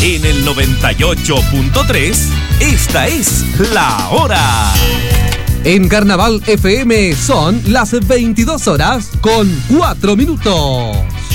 En el 98.3, esta es La Hora. En Carnaval FM son las 22 horas con 4 minutos.